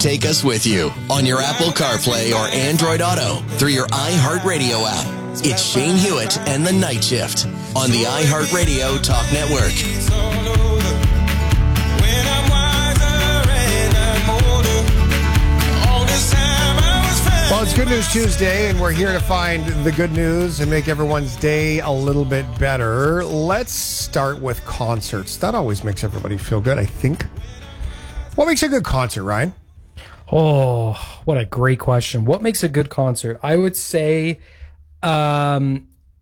Take us with you on your Apple CarPlay or Android Auto through your iHeartRadio app. It's Shane Hewitt and the Night Shift on the iHeartRadio Talk Network. Well, it's Good News Tuesday, and we're here to find the good news and make everyone's day a little bit better. Let's start with concerts. That always makes everybody feel good, I think. What makes a good concert, Ryan? Oh, what a great question. What makes a good concert? I would say a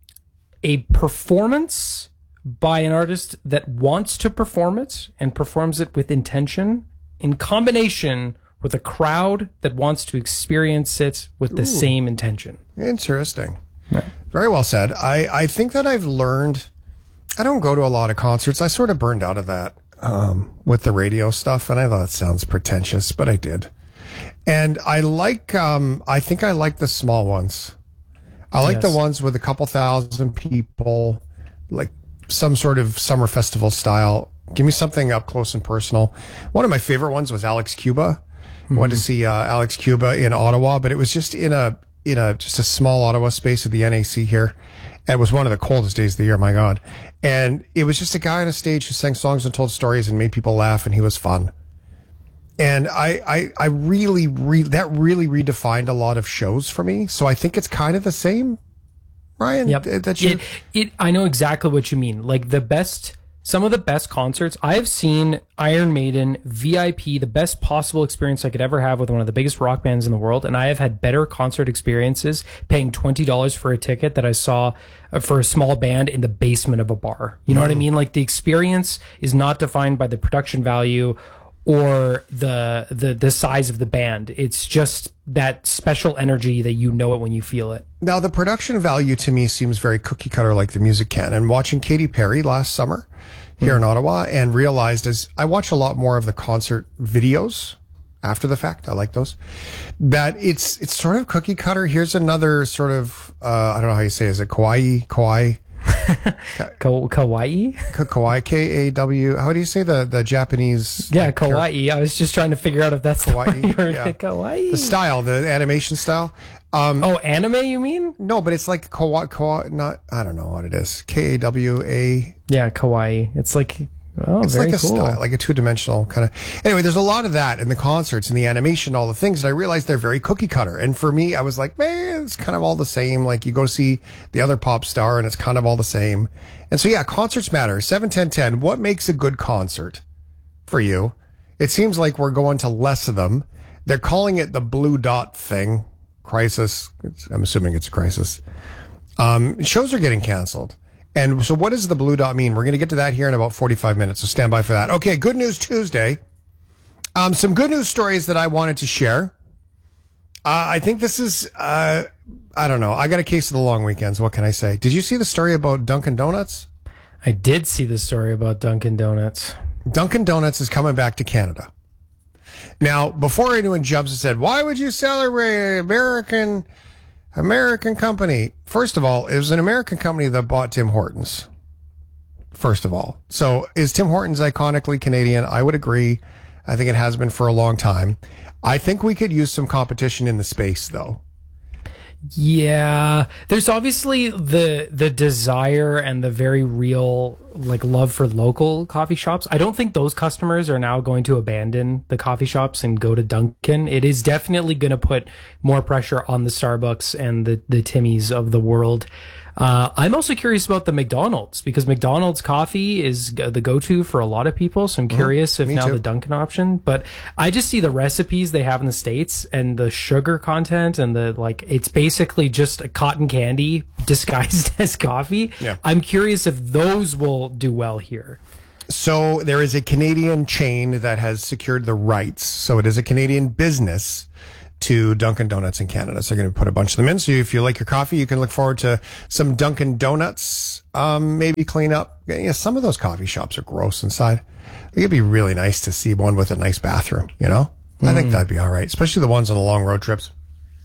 performance by an artist that wants to perform it and performs it with intention in combination with a crowd that wants to experience it with the same intention. Interesting. Right. Very well said. I think that I've learned, I don't go to a lot of concerts. I sort of burned out of that with the radio stuff, and I thought it sounds pretentious, but I did. And I like, I think I like the small ones. I like the ones with a couple thousand people, like some sort of summer festival style. Give me something up close and personal. One of my favorite ones was Alex Cuba. I went to see Alex Cuba in Ottawa, but it was just in a just a small Ottawa space at the NAC here. And it was one of the coldest days of the year, my God. And it was just a guy on a stage who sang songs and told stories and made people laugh, and he was fun. And I really that really redefined a lot of shows for me. So I think it's kind of the same, Ryan. Yep. I know exactly what you mean. Like some of the best concerts I've seen, Iron Maiden, VIP, the best possible experience I could ever have with one of the biggest rock bands in the world. And I have had better concert experiences paying $20 for a ticket that I saw for a small band in the basement of a bar. You know what I mean? Like, the experience is not defined by the production value or the size of the band. It's just that special energy that you know it when you feel it. Now, the production value to me seems very cookie cutter, like the music can. And watching Katy Perry last summer here in Ottawa, and realized, as I watch a lot more of the concert videos after the fact, I like those, that it's sort of cookie cutter. Here's another sort of, I don't know how you say it. Is it kawaii? Kawaii? Kawaii, K-A-W. How do you say the Japanese? Yeah, kawaii. I was just trying to figure out if that's kawaii. Kawaii. The style, the animation style. Anime, you mean? No, but it's like kawaii, not, I don't know what it is. K-A-W-A. Yeah, kawaii. It's like, it's very like a cool. style, like a two-dimensional kind of. Anyway, there's a lot of that in the concerts and the animation, all the things, and I realized they're very cookie cutter. And for me, I was like, man, it's kind of all the same. Like, you go see the other pop star and it's kind of all the same. And so, yeah, concerts matter. 7-10-10. What makes a good concert for you? It seems like we're going to less of them. They're calling it the blue dot thing. Crisis. I'm assuming it's a crisis. Shows are getting canceled. And so what does the blue dot mean? We're going to get to that here in about 45 minutes, so stand by for that. Okay, Good News Tuesday. Some good news stories that I wanted to share. I think this is, I don't know. I got a case of the long weekends. What can I say? Did you see the story about Dunkin' Donuts? I did see the story about Dunkin' Donuts. Dunkin' Donuts is coming back to Canada. Now, before anyone jumps and said, why would you celebrate American company? First of all, it was an American company that bought Tim Hortons. First of all. So is Tim Hortons iconically Canadian? I would agree. I think it has been for a long time. I think we could use some competition in the space, though. Yeah, there's obviously the desire and the very real love for local coffee shops. I don't think those customers are now going to abandon the coffee shops and go to Dunkin'. It is definitely going to put more pressure on the Starbucks and the Timmys of the world. I'm also curious about the McDonald's, because McDonald's coffee is the go-to for a lot of people. So I'm curious if now the Dunkin' option, but I just see the recipes they have in the States and the sugar content and it's basically just a cotton candy disguised as coffee. Yeah. I'm curious if those will do well here. So there is a Canadian chain that has secured the rights. So it is a Canadian business to Dunkin' Donuts in Canada. So they're going to put a bunch of them in. So if you like your coffee, you can look forward to some Dunkin' Donuts. Maybe clean up. Yeah, some of those coffee shops are gross inside. It'd be really nice to see one with a nice bathroom, you know? I think that'd be all right, especially the ones on the long road trips.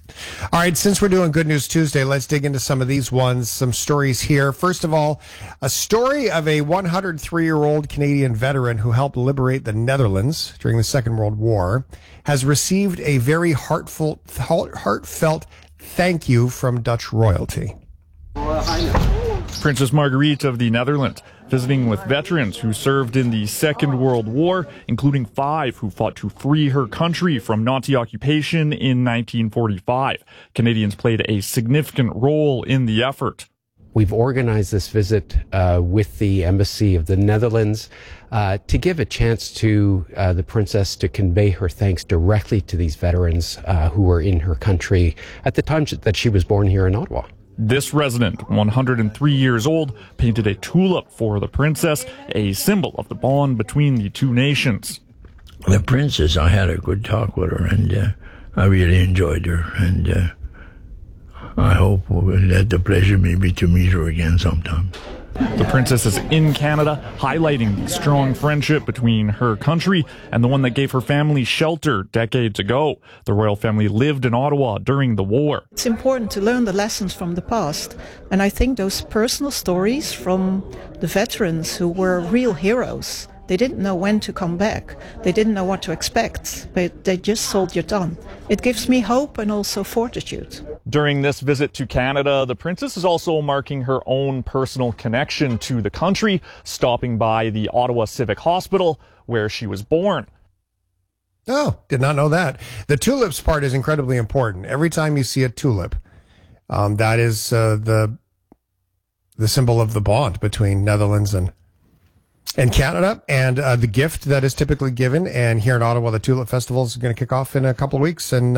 All right, since we're doing Good News Tuesday, let's dig into some of these ones, some stories here. First of all, a story of a 103-year-old Canadian veteran who helped liberate the Netherlands during the Second World War has received a very heartfelt thank you from Dutch royalty. Princess Margriet of the Netherlands, visiting with veterans who served in the Second World War, including 5 who fought to free her country from Nazi occupation in 1945. Canadians played a significant role in the effort. We've organized this visit with the Embassy of the Netherlands to give a chance to the Princess to convey her thanks directly to these veterans who were in her country at the time that she was born here in Ottawa. This resident, 103 years old, painted a tulip for the princess, a symbol of the bond between the two nations. The princess, I had a good talk with her, and I really enjoyed her, and I hope we'll have the pleasure maybe to meet her again sometime. The princess is in Canada, highlighting the strong friendship between her country and the one that gave her family shelter decades ago. The royal family lived in Ottawa during the war. It's important to learn the lessons from the past, and I think those personal stories from the veterans who were real heroes, they didn't know when to come back. They didn't know what to expect, but they just soldiered on. It gives me hope and also fortitude. During this visit to Canada, the princess is also marking her own personal connection to the country, stopping by the Ottawa Civic Hospital, where she was born. Oh, did not know that. The tulips part is incredibly important. Every time you see a tulip, that is the symbol of the bond between Netherlands and Canada, and the gift that is typically given. And here in Ottawa, the Tulip Festival is going to kick off in a couple of weeks. And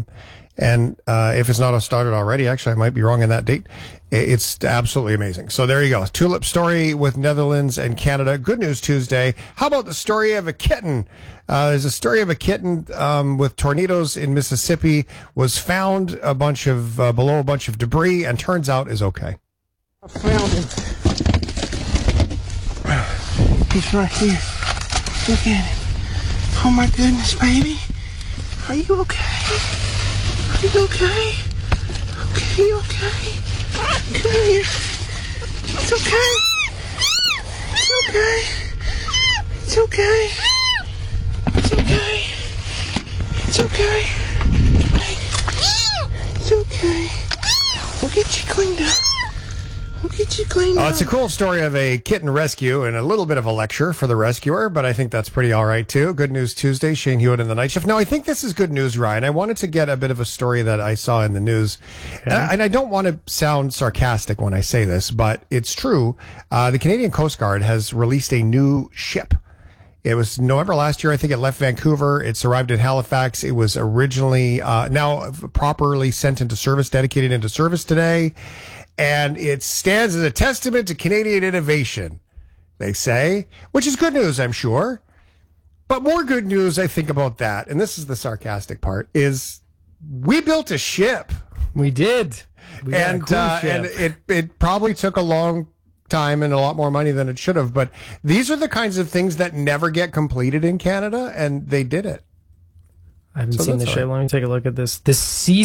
if it's not started already, actually, I might be wrong on that date. It's absolutely amazing. So there you go. Tulip story with Netherlands and Canada. Good News Tuesday. How about the story of a kitten? There's a story of a kitten with tornadoes in Mississippi, was found below a bunch of debris, and turns out is okay. I found him. He's right here. Look at him. Oh my goodness, baby. Are you okay? Are you okay? Okay, you okay? Come here. It's okay. It's okay. It's okay. It's okay. It's okay. It's okay. We'll get you cleaned up. We'll get you cleaned up. It's a cool story of a kitten rescue and a little bit of a lecture for the rescuer, but I think that's pretty all right, too. Good News Tuesday, Shane Hewitt in the Night Shift. Now, I think this is good news, Ryan. I wanted to get a bit of a story that I saw in the news, and I don't want to sound sarcastic when I say this, but it's true. The Canadian Coast Guard has released a new ship. It was November last year. I think it left Vancouver. It's arrived at Halifax. It was originally now properly sent into service, dedicated into service today. And it stands as a testament to Canadian innovation, they say, which is good news, I'm sure. But more good news, I think, about that, and this is the sarcastic part, is we built a ship. We did. And it probably took a long time and a lot more money than it should have. But these are the kinds of things that never get completed in Canada, and they did it. I haven't seen this ship. Let me take a look at this. The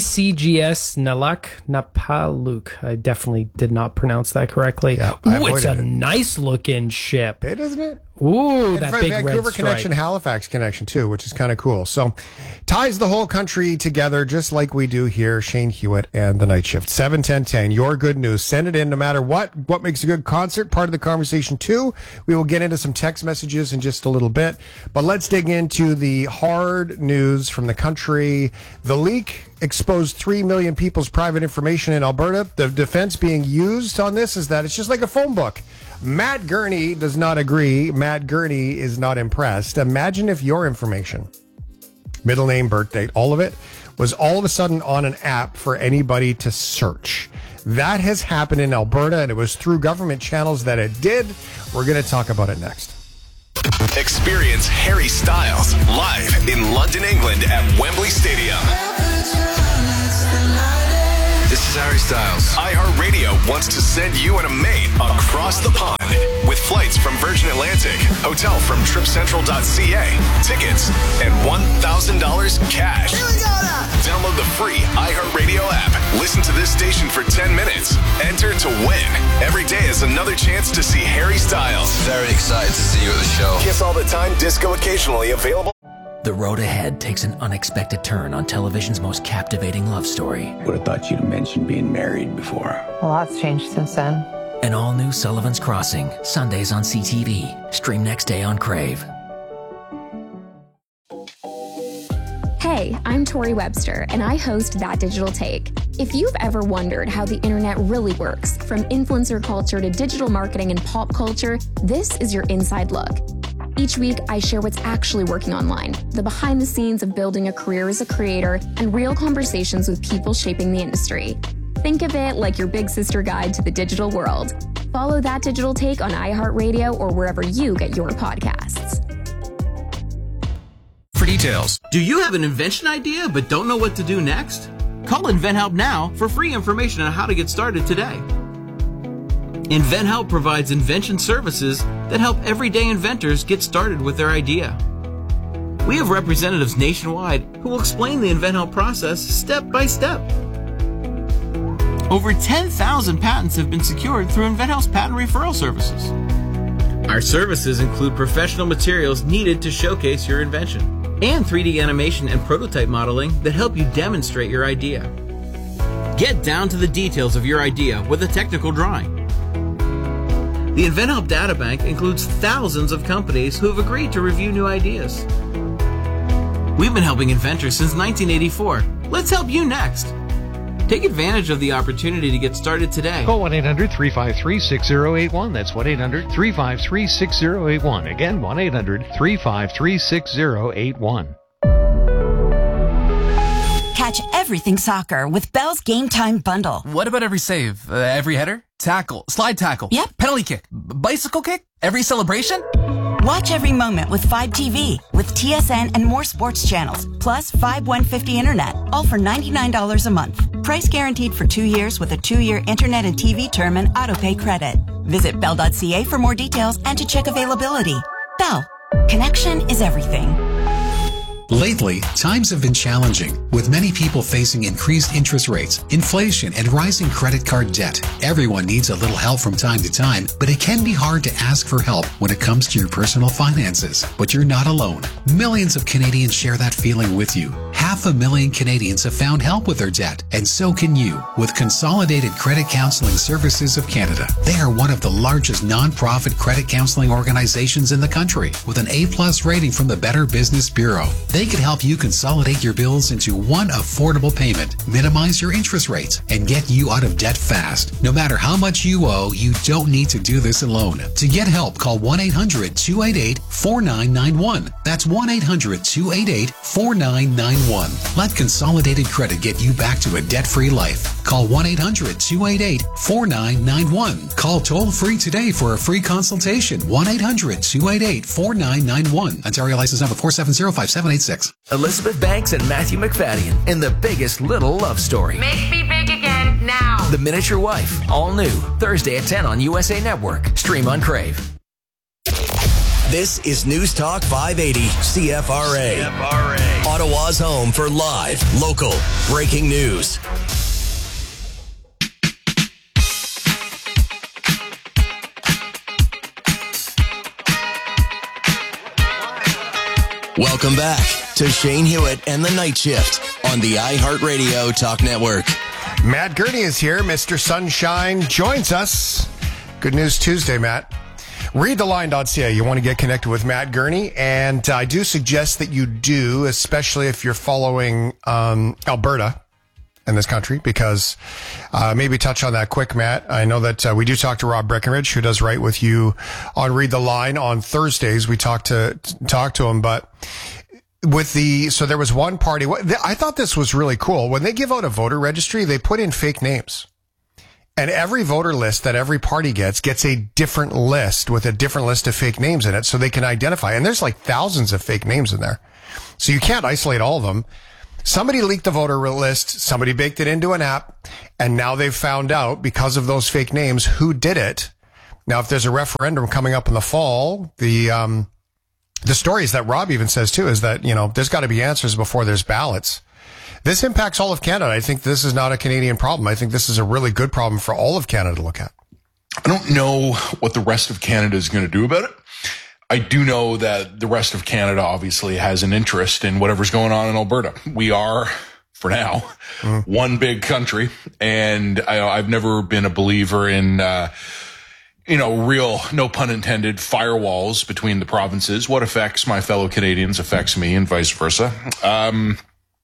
CCGS Nalak Napaluk. I definitely did not pronounce that correctly. Yeah, it's a nice looking ship. Isn't it? Ooh, that big Vancouver red stripe. connection, Halifax connection too, which is kind of cool. So ties the whole country together just like we do here. Shane Hewitt and the Night Shift. 71010, your good news. Send it in no matter what makes a good concert. Part of the conversation too. We will get into some text messages in just a little bit, but let's dig into the hard news from the country. The leak exposed 3 million people's private information in Alberta. The defense being used on this is that it's just like a phone book. Matt Gurney does not agree. Matt Gurney is not impressed. Imagine if your information, middle name, birth date, all of it, was all of a sudden on an app for anybody to search. That has happened in Alberta, and it was through government channels that it did. We're going to talk about it next. Experience Harry Styles live in London, England at Wembley Stadium. This is Harry Styles. iHeartRadio wants to send you and a mate across the pond with flights from Virgin Atlantic, hotel from TripCentral.ca, tickets, and $1,000 cash. Here we go now. Download the free iHeartRadio app. Listen to this station for 10 minutes. Enter to win. Every day is another chance to see Harry Styles. Very excited to see you at the show. Kiss All the Time disco occasionally available. The road ahead takes an unexpected turn on television's most captivating love story. Would have thought you'd have mentioned being married before. A lot's changed since then. An all-new Sullivan's Crossing, Sundays on CTV. Stream next day on Crave. Hey, I'm Tori Webster, and I host That Digital Take. If you've ever wondered how the internet really works, from influencer culture to digital marketing and pop culture, this is your inside look. Each week, I share what's actually working online, the behind the scenes of building a career as a creator, and real conversations with people shaping the industry. Think of it like your big sister guide to the digital world. Follow That Digital Take on iHeartRadio or wherever you get your podcasts. For details. Do you have an invention idea but don't know what to do next? Call InventHelp now for free information on how to get started today. InventHelp provides invention services that help everyday inventors get started with their idea. We have representatives nationwide who will explain the InventHelp process step by step. Over 10,000 patents have been secured through InventHelp's patent referral services. Our services include professional materials needed to showcase your invention and 3D animation and prototype modeling that help you demonstrate your idea. Get down to the details of your idea with a technical drawing. The InventHelp Databank includes thousands of companies who have agreed to review new ideas. We've been helping inventors since 1984. Let's help you next. Take advantage of the opportunity to get started today. Call 1-800-353-6081. That's 1-800-353-6081. Again, 1-800-353-6081. Catch everything soccer with Bell's Game Time Bundle. What about every save? Every header? Tackle? Slide tackle? Yep. Penalty kick? Bicycle kick? Every celebration? Watch every moment with 5TV, with TSN and more sports channels, plus 5150 internet, all for $99 a month. Price guaranteed for 2 years with a 2-year internet and TV term and autopay credit. Visit bell.ca for more details and to check availability. Bell. Connection is everything. Lately, times have been challenging, with many people facing increased interest rates, inflation, and rising credit card debt. Everyone needs a little help from time to time, but it can be hard to ask for help when it comes to your personal finances. But you're not alone. Millions of Canadians share that feeling with you. 500,000 Canadians have found help with their debt, and so can you with Consolidated Credit Counseling Services of Canada. They are one of the largest non-profit credit counseling organizations in the country, with an A+ rating from the Better Business Bureau. They can help you consolidate your bills into one affordable payment, minimize your interest rates, and get you out of debt fast. No matter how much you owe, you don't need to do this alone. To get help, call 1-800-288-4991. That's 1-800-288-4991. Let Consolidated Credit get you back to a debt-free life. Call 1-800-288-4991. Call toll-free today for a free consultation. 1-800-288-4991. Ontario license number 4705786. Elizabeth Banks and Matthew McFadden in The Biggest Little Love Story. Make me big again now. The Miniature Wife, all new, Thursday at 10 on USA Network. Stream on Crave. This is News Talk 580 CFRA. Ottawa's home for live, local, breaking news. Welcome back to Shane Hewitt and the Night Shift on the iHeartRadio Talk Network. Matt Gurney is here. Mr. Sunshine joins us. Good News Tuesday, Matt. ReadTheLine.ca. You want to get connected with Matt Gurney, and I do suggest that you do, especially if you're following Alberta in this country, because maybe touch on that quick, Matt. I know that we do talk to Rob Breckenridge, who does write with you on Read the Line on Thursdays. We talk to him, but so there was one party. I thought this was really cool. When they give out a voter registry, they put in fake names. And every voter list that every party gets a different list with a different list of fake names in it, so they can identify. And there's like thousands of fake names in there. So you can't isolate all of them. Somebody leaked the voter list, somebody baked it into an app, and now they've found out, because of those fake names, who did it. Now, if there's a referendum coming up in the fall, the stories that Rob even says too is that, there's got to be answers before there's ballots. this impacts all of Canada. I think this is not a Canadian problem. I think this is a really good problem for all of Canada to look at. I don't know what the rest of Canada is going to do about it. I do know that the rest of Canada obviously has an interest in whatever's going on in Alberta. We are, for now, one big country, and I've never been a believer in, real, no pun intended, firewalls between the provinces. What affects my fellow Canadians affects me, and vice versa. I'm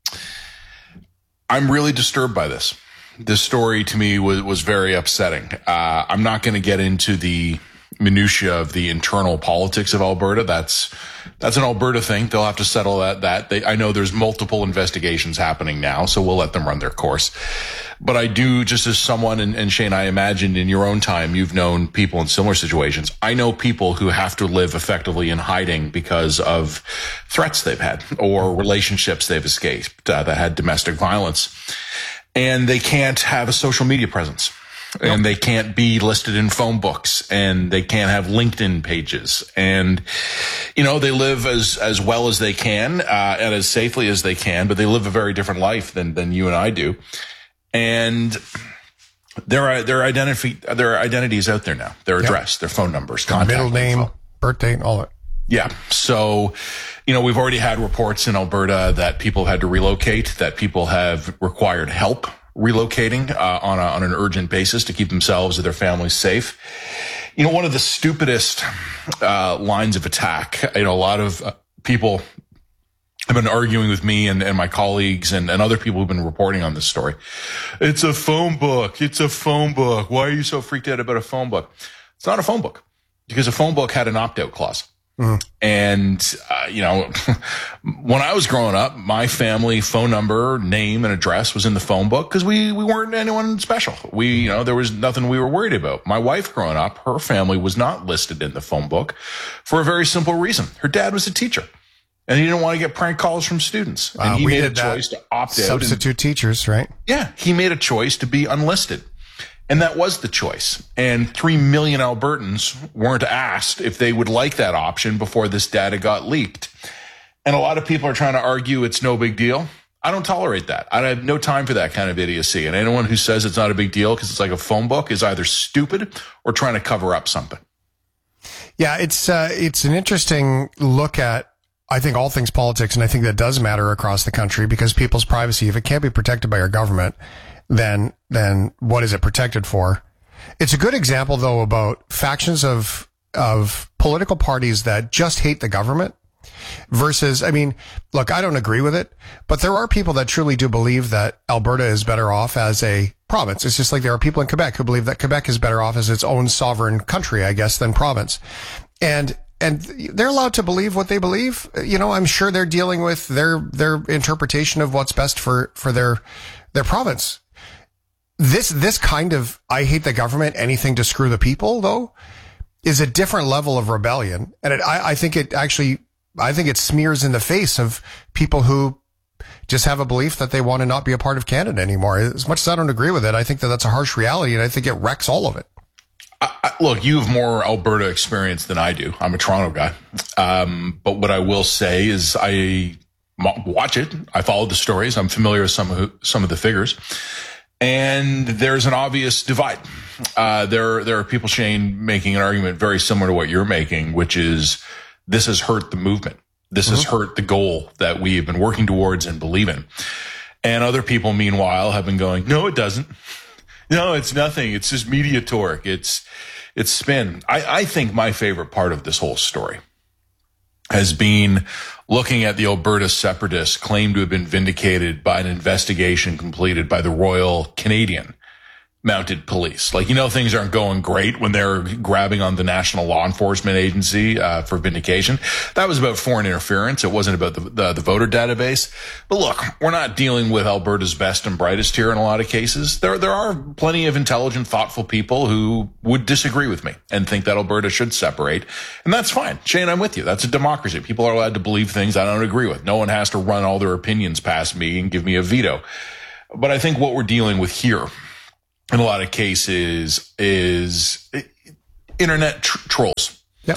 really disturbed by this. This story to me was very upsetting. I'm not going to get into the minutia of the internal politics of Alberta. That's an Alberta thing. They'll have to settle that. I know there's multiple investigations happening now, so we'll let them run their course. But I do, just as someone, and Shane, I imagine in your own time, you've known people in similar situations. I know people who have to live effectively in hiding because of threats they've had or relationships they've escaped that had domestic violence. And they can't have a social media presence. And they can't be listed in phone books, and they can't have LinkedIn pages. And, they live as well as they can, and as safely as they can, but they live a very different life than you and I do. And their identities out there now, their address, their phone numbers, contact middle name, info. Birthday, all that. Yeah. So, we've already had reports in Alberta that people have had to relocate, that people have required help relocating on an urgent basis to keep themselves or their families safe. One of the stupidest lines of attack, a lot of people have been arguing with me and my colleagues and other people who've been reporting on this story. It's a phone book. It's a phone book. Why are you so freaked out about a phone book? It's not a phone book, because a phone book had an opt-out clause. And, when I was growing up, my family phone number, name, and address was in the phone book because we weren't anyone special. There was nothing we were worried about. My wife growing up, her family was not listed in the phone book for a very simple reason. Her dad was a teacher, and he didn't want to get prank calls from students. And he made a choice to opt out. Substitute teachers, right? Yeah. He made a choice to be unlisted. And that was the choice. And 3 million Albertans weren't asked if they would like that option before this data got leaked. And a lot of people are trying to argue it's no big deal. I don't tolerate that. I have no time for that kind of idiocy. And anyone who says it's not a big deal because it's like a phone book is either stupid or trying to cover up something. Yeah, it's an interesting look at, I think, all things politics. And I think that does matter across the country, because people's privacy, if it can't be protected by our government, then what is it protected for? It's a good example, though, about factions of political parties that just hate the government versus, look, I don't agree with it, but there are people that truly do believe that Alberta is better off as a province. It's just like there are people in Quebec who believe that Quebec is better off as its own sovereign country, I guess, than province. And they're allowed to believe what they believe. I'm sure they're dealing with their interpretation of what's best for their province. This kind of, I hate the government, anything to screw the people, though, is a different level of rebellion. And I think it smears in the face of people who just have a belief that they want to not be a part of Canada anymore. As much as I don't agree with it, I think that that's a harsh reality, and I think it wrecks all of it. Look, you have more Alberta experience than I do. I'm a Toronto guy. But what I will say is I watch it. I follow the stories. I'm familiar with some of the figures. And there's an obvious divide. There are people, Shane, making an argument very similar to what you're making, which is this has hurt the movement. This has hurt the goal that we have been working towards and believe in. And other people, meanwhile, have been going, no, it doesn't. No, it's nothing. It's just media torque. It's spin. I think my favorite part of this whole story has been looking at the Alberta separatists claimed to have been vindicated by an investigation completed by the Royal Canadian Mounted Police. Things aren't going great when they're grabbing on the National Law Enforcement Agency for vindication. That was about foreign interference. It wasn't about the voter database. But look, we're not dealing with Alberta's best and brightest here in a lot of cases. There are plenty of intelligent, thoughtful people who would disagree with me and think that Alberta should separate. And that's fine. Shane, I'm with you. That's a democracy. People are allowed to believe things I don't agree with. No one has to run all their opinions past me and give me a veto. But I think what we're dealing with here in a lot of cases is internet trolls. Yep.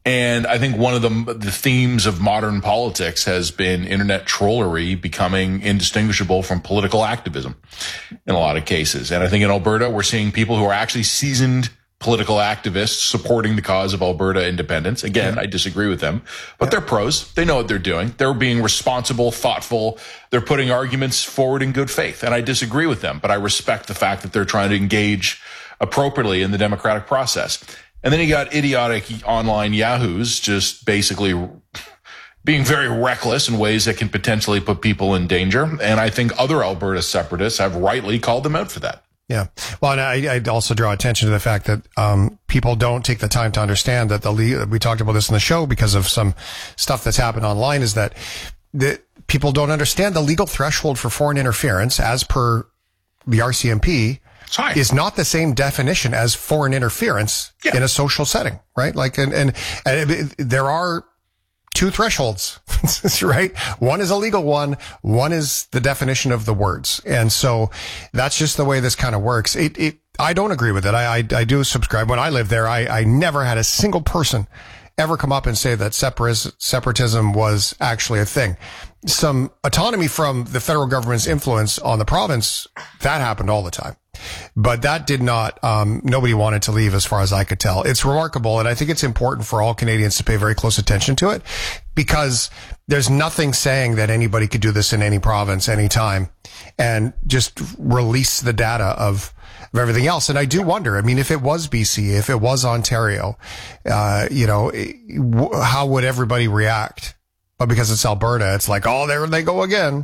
And I think one of the themes of modern politics has been internet trollery becoming indistinguishable from political activism in a lot of cases. And I think in Alberta, we're seeing people who are actually seasoned political activists supporting the cause of Alberta independence. Again, I disagree with them, but they're pros. They know what they're doing. They're being responsible, thoughtful. They're putting arguments forward in good faith. And I disagree with them, but I respect the fact that they're trying to engage appropriately in the democratic process. And then you got idiotic online yahoos just basically being very reckless in ways that can potentially put people in danger. And I think other Alberta separatists have rightly called them out for that. Yeah. Well, and I'd also draw attention to the fact that people don't take the time to understand that we talked about this in the show because of some stuff that's happened online, is that people don't understand the legal threshold for foreign interference as per the RCMP is not the same definition as foreign interference in a social setting, right? Like, and there are two thresholds, right? One is a legal one. One is the definition of the words. And so that's just the way this kind of works. I don't agree with it. I do subscribe. When I lived there, I never had a single person ever come up and say that separatism was actually a thing. Some autonomy from the federal government's influence on the province, that happened all the time. But that did not, nobody wanted to leave as far as I could tell. It's remarkable, and I think it's important for all Canadians to pay very close attention to it, because there's nothing saying that anybody could do this in any province, anytime, and just release the data of everything else. And I do wonder, I mean, if it was BC, if it was Ontario, how would everybody react? But because it's Alberta, it's like, oh, there they go again.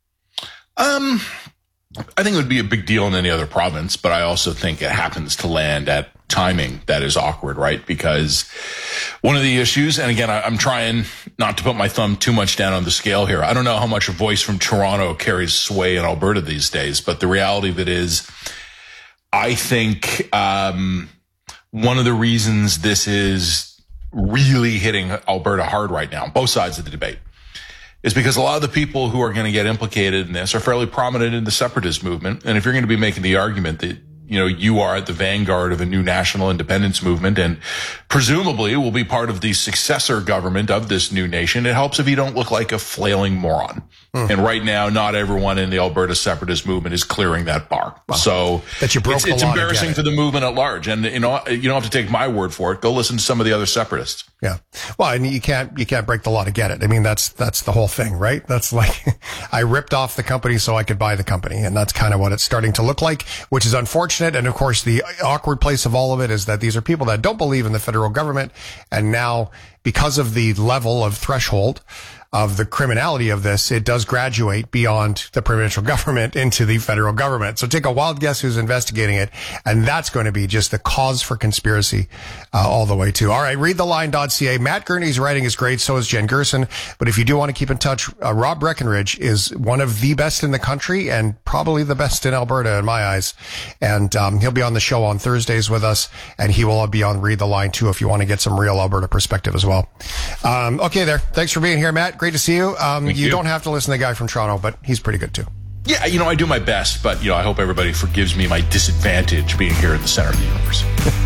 I think it would be a big deal in any other province, but I also think it happens to land at timing that is awkward, right? Because one of the issues, and again, I'm trying not to put my thumb too much down on the scale here. I don't know how much a voice from Toronto carries sway in Alberta these days, but the reality of it is, I think one of the reasons this is really hitting Alberta hard right now, both sides of the debate, is because a lot of the people who are going to get implicated in this are fairly prominent in the separatist movement. And if you're going to be making the argument that, you are at the vanguard of a new national independence movement and presumably will be part of the successor government of this new nation, it helps if you don't look like a flailing moron. And right now, not everyone in the Alberta separatist movement is clearing that bar. Wow. So it's embarrassing for the movement at large. And, you don't have to take my word for it. Go listen to some of the other separatists. Yeah. Well, and you can't break the law to get it. I mean, that's the whole thing, right? That's like, I ripped off the company so I could buy the company. And that's kind of what it's starting to look like, which is unfortunate. And of course, the awkward place of all of it is that these are people that don't believe in the federal government. And now, because of the level of threshold of the criminality of this, it does graduate beyond the provincial government into the federal government. So take a wild guess who's investigating it. And that's going to be just the cause for conspiracy all the way to. All right, readtheline.ca. Matt Gurney's writing is great. So is Jen Gerson. But if you do want to keep in touch, Rob Breckenridge is one of the best in the country and probably the best in Alberta in my eyes. And he'll be on the show on Thursdays with us. And he will be on Read the Line too if you want to get some real Alberta perspective as well. Okay there. Thanks for being here, Matt. Great to see you. You don't have to listen to the guy from Toronto, but he's pretty good too. Yeah, I do my best, but, I hope everybody forgives me my disadvantage being here in the center of the universe.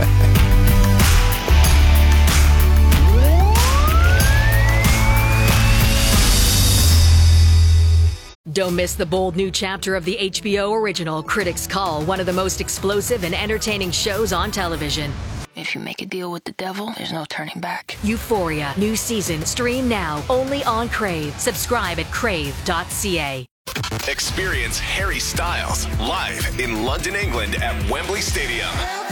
Don't miss the bold new chapter of the HBO original Critics Call, one of the most explosive and entertaining shows on television. If you make a deal with the devil, there's no turning back. Euphoria, new season, stream now, only on Crave. Subscribe at crave.ca. Experience Harry Styles live in London, England at Wembley Stadium.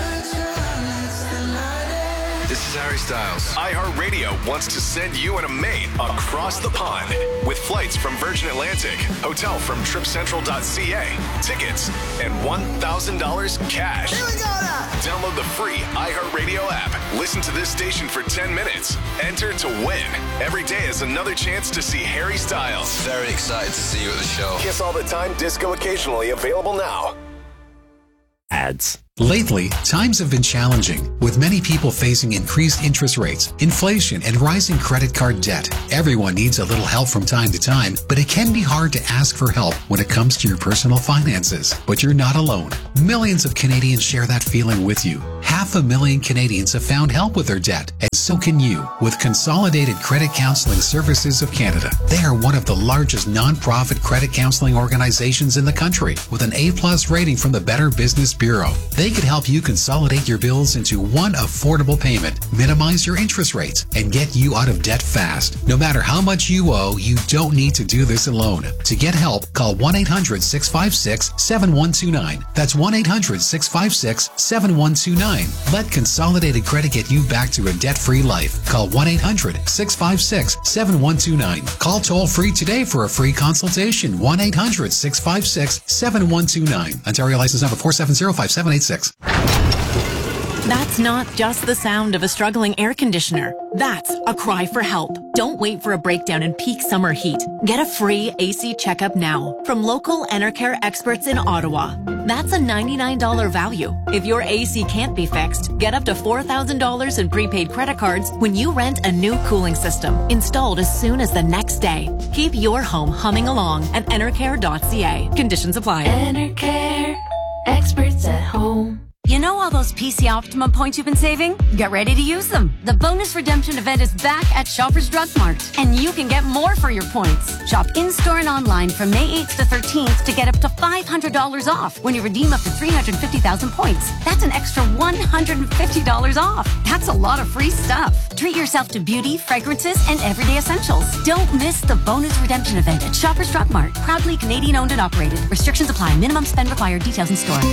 This is Harry Styles. iHeartRadio wants to send you and a mate across the pond with flights from Virgin Atlantic, hotel from tripcentral.ca, tickets, and $1,000 cash. Here we go now. Download the free iHeartRadio app. Listen to this station for 10 minutes. Enter to win. Every day is another chance to see Harry Styles. Very excited to see you at the show. Kiss All the Time, disco occasionally, available now. Ads. Lately, times have been challenging, with many people facing increased interest rates, inflation, and rising credit card debt. Everyone needs a little help from time to time, but it can be hard to ask for help when it comes to your personal finances. But you're not alone. Millions of Canadians share that feeling with you. 500,000 Canadians have found help with their debt, and so can you with Consolidated Credit Counseling Services of Canada. They are one of the largest non-profit credit counseling organizations in the country, with an A+ rating from the Better Business Bureau. They could help you consolidate your bills into one affordable payment, minimize your interest rates, and get you out of debt fast. No matter how much you owe, you don't need to do this alone. To get help, call 1-800-656-7129. That's 1-800-656-7129. Let Consolidated Credit get you back to a debt-free life. Call 1-800-656-7129. Call toll-free today for a free consultation. 1-800-656-7129. Ontario license number 4705786. That's not just the sound of a struggling air conditioner. That's a cry for help. Don't wait for a breakdown in peak summer heat. Get a free AC checkup now from local Enercare experts in Ottawa. That's a $99 value. If your AC can't be fixed, get up to $4,000 in prepaid credit cards when you rent a new cooling system installed as soon as the next day. Keep your home humming along at enercare.ca. Conditions apply. Enercare, experts at home. You know all those PC Optimum points you've been saving? Get ready to use them. The bonus redemption event is back at Shoppers Drug Mart, and you can get more for your points. Shop in-store and online from May 8th to 13th to get up to $500 off when you redeem up to 350,000 points. That's an extra $150 off. That's a lot of free stuff. Treat yourself to beauty, fragrances, and everyday essentials. Don't miss the bonus redemption event at Shoppers Drug Mart. Proudly Canadian owned and operated. Restrictions apply. Minimum spend required. Details in store.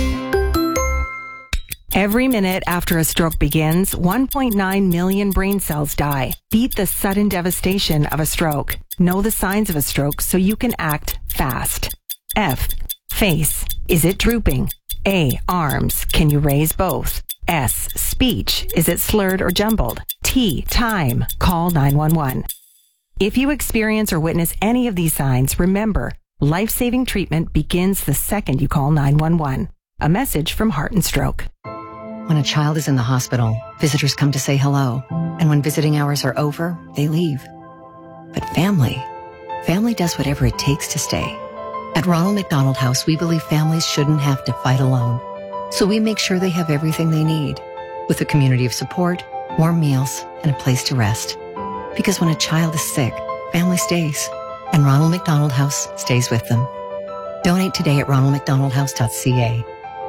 Every minute after a stroke begins, 1.9 million brain cells die. Beat the sudden devastation of a stroke. Know the signs of a stroke so you can act fast. F. Face. Is it drooping? A. Arms. Can you raise both? S. Speech. Is it slurred or jumbled? T. Time. Call 911. If you experience or witness any of these signs, remember, life-saving treatment begins the second you call 911. A message from Heart and Stroke. When a child is in the hospital, visitors come to say hello. And when visiting hours are over, they leave. But family does whatever it takes to stay. At Ronald McDonald House, we believe families shouldn't have to fight alone. So we make sure they have everything they need, with a community of support, warm meals, and a place to rest. Because when a child is sick, family stays. And Ronald McDonald House stays with them. Donate today at ronaldmcdonaldhouse.ca.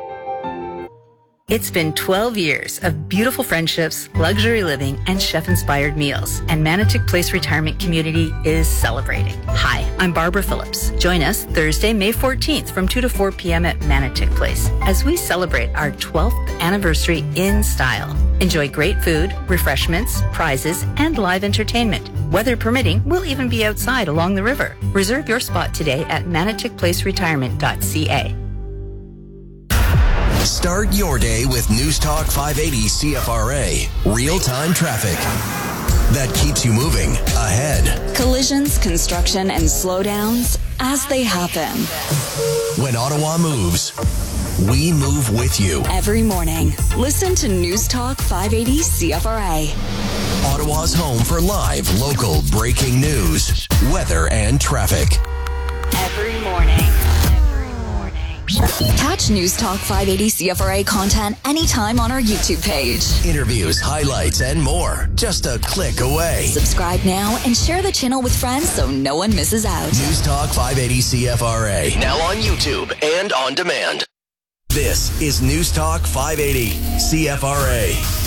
It's been 12 years of beautiful friendships, luxury living, and chef-inspired meals, and Manotick Place Retirement Community is celebrating. Hi, I'm Barbara Phillips. Join us Thursday, May 14th from 2 to 4 p.m. at Manotick Place as we celebrate our 12th anniversary in style. Enjoy great food, refreshments, prizes, and live entertainment. Weather permitting, we'll even be outside along the river. Reserve your spot today at manotickplaceretirement.ca. Start your day with News Talk 580 CFRA. Real-time traffic that keeps you moving ahead. Collisions, construction, and slowdowns as they happen. When Ottawa moves, we move with you. Every morning, listen to News Talk 580 CFRA. Ottawa's home for live, local, breaking news, weather, and traffic. Every morning. Catch News Talk 580 CFRA content anytime on our YouTube page. Interviews, highlights, and more. Just a click away. Subscribe now and share the channel with friends so no one misses out. News Talk 580 CFRA. Now on YouTube and on demand. This is News Talk 580 CFRA.